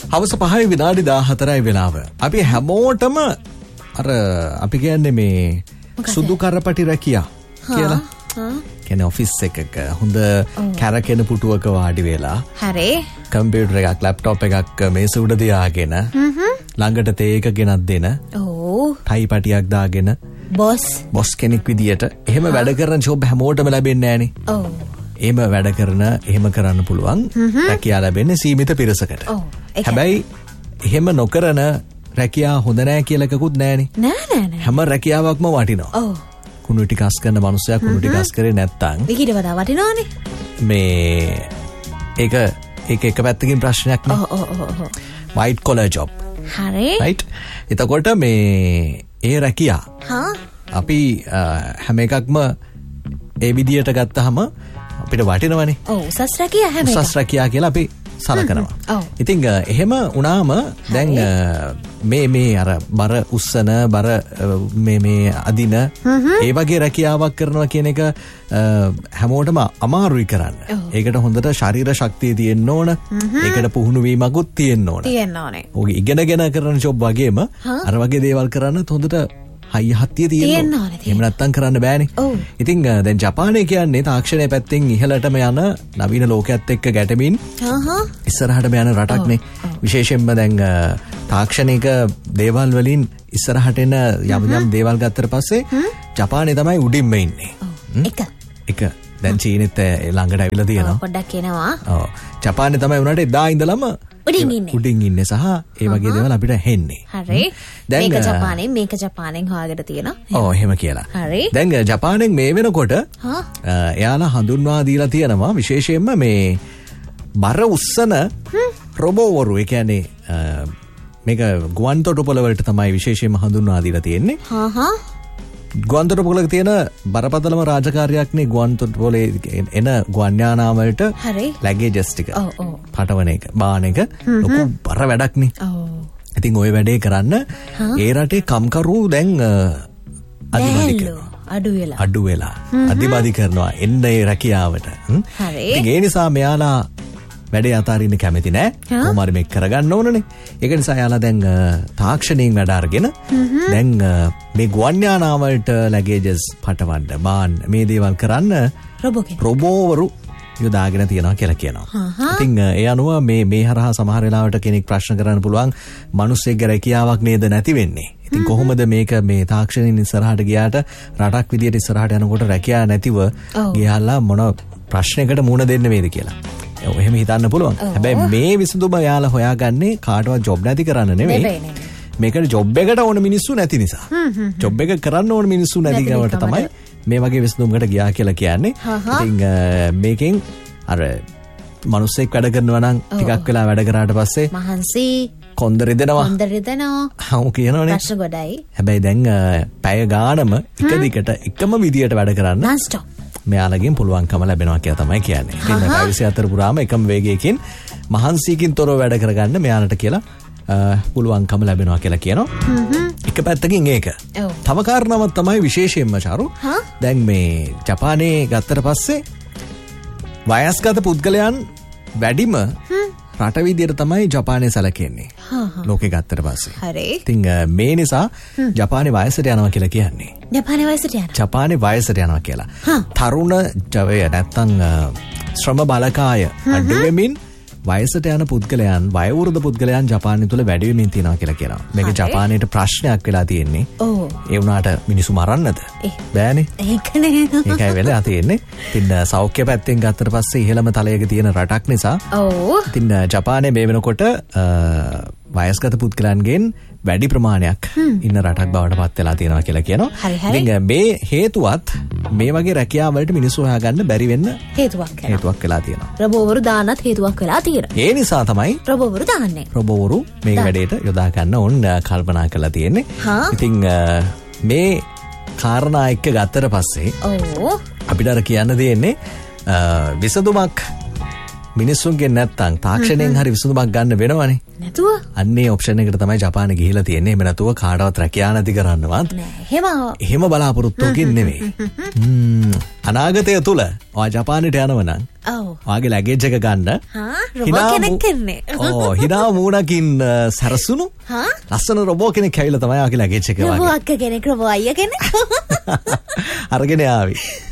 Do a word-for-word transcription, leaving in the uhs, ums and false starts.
හවස පහයි විනාඩි දාහතරයි වෙලාව. අපි හැමෝටම අර අපි කියන්නේ මේ සුදු කරපටි රැකියා කියලා. කියන්නේ ඔෆිස් එකක හොඳ කැරකෙන පුටුවක වාඩි වෙලා හරි කම්පියුටර් එකක් ලැප්ටොප් එකක් මේස උඩ තියාගෙන ළඟට තේ එක ගෙනත් දෙන ඕ ටයි පටියක් දාගෙන බොස් බොස් කෙනෙක් විදියට එහෙම වැඩ කරන ජොබ් හැමෝටම ලැබෙන්නේ නැහනේ. ඔව්. එහෙම වැඩ කරන එහෙම කරන්න පුළුවන් රැකියාව ලැබෙන්නේ සීමිත පිරිසකට. හැබැයි එහෙම නොකරන රැකියාව හොඳ නැහැ කියලා එකකුත් නැහනේ. නෑ නෑ නෑ. හැම රැකියාවක්ම වටිනවා. ඔව්. කුණු ටික අස් කරන මනුස්සයා කුණු ටික අස් කරේ නැත්තම් ඊට වඩා වටිනවනේ. මේ ඒක ඒක එක පැත්තකින් ප්‍රශ්නයක් නේ. ඔව් ඔව් ඔව්. white collar job. හරි. right. එතකොට මේ ඒ රැකියා. හා. අපි හැම එකක්ම ඒ විදියට ගත්තාම අපිට වටිනවනේ. ඔව් උසස් රැකියා හැම එකක්. උසස් රැකියා කියලා අපි සලකනවා. ඔව්. ඉතින් එහෙම වුණාම දැන් මේ මේ අර බර උස්සන බර මේ මේ අදින ඒ වගේ රැකියාවක් කරනවා කියන එක හැමෝටම අමාරුයි කරන්න. ඒකට හොඳට ශරීර ශක්තිය තියෙන්න ඕන. ඒකට පුහුණු වීමකුත් තියෙන්න ඕන. තියෙන්න ඕනේ. ඔය ඉගෙනගෙන කරන ජොබ් වගේම අර වගේ දේවල් කරන්න හොඳට හයිය හත්තිය තියෙන්න ඕනේ. එහෙම නැත්තම් කරන්න බෑනේ. ඉතින් දැන් ජපානය කියන්නේ තාක්ෂණය පැත්තෙන් ඉහළටම යන නවීන ලෝකයේත් එක්ක ගැටෙමින් ඉස්සරහටම යන රටක්නේ. විශේෂයෙන්ම දැන් තාක්ෂණික දේවල් වලින් ඉස්සරහට එන යම් යම් දේවල් ගත්තට පස්සේ ජපානය තමයි උඩින්ම ඉන්නේ. එක එක දැන් චීනෙත් ළඟට ඇවිල්ලා තියෙනවා. පොඩ්ඩක් එනවා. ඔව්. ජපානය තමයි උනාට එදා ඉඳලම උඩින් ඉන්නේ. උඩින් ඉන්නේ සහ ඒ වගේ දේවල් අපිට හෙන්නේ. හරි. මේක ජපානයෙන් මේක ජපානයෙන් හොයාගෙන තියෙනවා. ඔව් එහෙම කියලා. හරි. දැන් ජපානයෙන් මේ වෙනකොට එයාලා හඳුන්වා දීලා තියෙනවා විශේෂයෙන්ම මේ බර උස්සන රොබෝවරු. ඒ කියන්නේ මේක ගුවන් තොටුපළ වලට තමයි විශේෂයෙන්ම හඳුන්වා දීලා තියෙන්නේ. හා හා. ගුවන් තොටුපළක තියෙන බරපතලම රාජකාරියක්නේ ගුවන් තොටුපළේ එන ගුවන් යානා වලට ලැගේජස් ටික පටවන එක බාන එක ලොකු බර වැඩක්නේ. ඉතින් ওই වැඩේ කරන්න ඒ රටේ කම්කරු දැන් අදිමදි කරනවා. අඩු වෙලා අඩු වෙලා අදිමදි කරනවා එන්න ඒ රැකියාවට. ඉතින් ඒ නිසා මෙයාලා වැඩේ අතාරින්න කැමති නෑ. කොහොම හරි මේක කරගන්න ඕනනේ. ඒක නිසා යාලා දැන් තාක්ෂණයෙන් වැඩ අරගෙන දැන් මේ ගුවන් යානා වලට ලැගේජස් පටවන්න බාන්න මේ දේවල් කරන්න රොබෝවරු යොදාගෙන තියනවා කියලා කියනවා. ඉතින් ඒ අනුව මේ මේ හරහා සමහර වෙලාවට කෙනෙක් ප්‍රශ්න කරන්න පුළුවන් මිනිස්සෙක්ගේ රැකියාවක් නේද නැති වෙන්නේ. ඉතින් කොහොමද මේක මේ තාක්ෂණයෙන් ඉස්සරහට ගියාට රටක් විදියට ඉස්සරහට යනකොට රැකියාව නැතිව ගියාලා මොන ප්‍රශ්නයකට මුහුණ දෙන්න වේද කියලා. එහෙම හිතන්න පුළුවන්. හැබැයි මේ විසඳුම යාලා හොයාගන්නේ කාටවත් ජොබ් නැති කරන්න නෙවෙයි. මේකට ජොබ් එකට ඕන මිනිස්සු නැති නිසා. ජොබ් එක කරන්න ඕන මිනිස්සු නැති කවට තමයි මේ වගේ විසඳුමකට ගියා කියලා කියන්නේ. ඉතින් මේකෙන් අර මිනිස්සෙක් වැඩ කරනවා නම් ටිකක් වෙලා වැඩ කරාට පස්සේ මහන්සි කොන්ද රිදෙනවා. කොන්ද රිදෙනවා. හමු කියනවනේ. ප්‍රශ්න ගොඩයි. හැබැයි දැන් පැය ගානම එක දිගට එකම විදියට වැඩ කරන්න non stop මෙයාලගෙන් පුළුවන්කම ලැබෙනවා කියලා තමයි කියන්නේ. ඉතින් පැය විසිහතර පුරාම එකම වේගයකින් මහන්සියකින් තොරව වැඩ කරගන්න මෙයාලට කියලා පුළුවන්කම ලැබෙනවා කියලා කියනවා. එක පැත්තකින් ඒක. තව කාරණාවක් තමයි විශේෂයෙන්ම චාරු. දැන් මේ ජපානයේ ගත්තට පස්සේ වයස්ගත පුද්ගලයන් වැඩිම රට විදියට තමයි ජපානයේ සැලකෙන්නේ. ලෝකේ ගත්තට පස්සේ. හරි. ඉතින් මේ නිසා ජපානයේ වයසට යනවා කියලා කියන්නේ. ජපානයේ වයසට යනවා. ජපානයේ වයසට යනවා කියලා. තරුණ ජවය නැත්තම් ශ්‍රම බලකාය අඩු වෙමින් වයසට යන පුද්ගලයන් වයෝවෘද්ධ පුද්ගලයන් ජපානය තුළ වැඩි වෙමින් තියෙනවා කියලා කියනවා. මේක ජපානයට ප්‍රශ්නයක් වෙලා තියෙන්නේ. ඔව්. ඒ වුණාට මිනිස්සු මරන්නද? බෑනේ. ඒකනේ. ඒකයි වෙලා තියෙන්නේ. ඉතින් සෞඛ්‍ය පැත්තෙන් ගත්තට පස්සේ ඉහළම තලයක තියෙන රටක් නිසා. ඔව්. ඉතින් ජපානයේ මේ වෙනකොට වයස්ගත පුද්ගලයන්ගෙන් වැඩි ප්‍රමාණයක් ඉන්න රටක් බවට පත් වෙලා තියෙනවා කියලා කියනවා. ඉතින් මේ හේතුවත් මේ වගේ රැකියාව වලට මිනිස්සු හොයාගන්න බැරි වෙන්න හේතුවක් වෙනවා. හේතුවක් වෙලා තියෙනවා. රොබෝවරු දාන්නත් හේතුවක් වෙලා තියෙනවා. ඒ නිසා තමයි රොබෝවරු දාන්නේ. රොබෝවරු මේ වැඩේට යොදා ගන්න ඕන කල්පනා කරලා තියෙන්නේ. ඉතින් මේ කාරණා එක්ක ගත්තට පස්සේ ඔව් අපිට අර කියන්න දෙන්නේ විසඳුමක් මිනිස්සුන්ගේ නැත්තම් තාක්ෂණයෙන් හරි විසඳුමක් ගන්න වෙනවනේ. නැතුව? අන්නේ ඔප්ෂන් එකට තමයි ජපානේ ගිහිලා තියෙන්නේ. එහෙම නැතුව කාටවත් රැකියාව නැති කරන්නවත්. නෑ. එහෙම එහෙම බලාපොරොත්තුකින් නෙමෙයි. හ්ම් අනාගතය තුල ඔයා ජපානට යනව නම් ඔව්. ඔයාගේ ලැගේජ් එක ගන්න. හා රොබෝ කෙනෙක් එන්නේ. ඕ හිනා මූණකින් සරසුණු. හා ලස්සන රොබෝ කෙනෙක් ඇවිල්ලා තමයි ඔයාගේ ලැගේජ් එක වගේ. රොබෝ අක්ක කෙනෙක් රොබෝ අයියා කෙනෙක්. අරගෙන ආවි.